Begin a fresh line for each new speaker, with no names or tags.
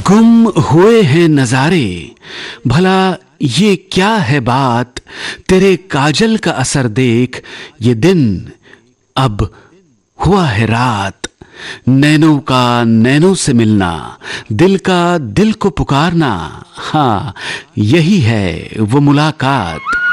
गुम हुए हैं नजारे, भला ये क्या है बात, तेरे काजल का असर देख ये दिन अब हुआ है रात। नैनों का नैनों से मिलना, दिल का दिल को पुकारना, हाँ यही है वो मुलाकात।